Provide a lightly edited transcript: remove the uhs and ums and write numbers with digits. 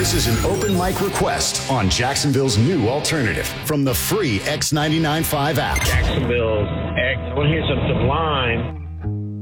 This is an open mic request on Jacksonville's new alternative from the free X99.5 app. Jacksonville's X. I want to hear some Sublime.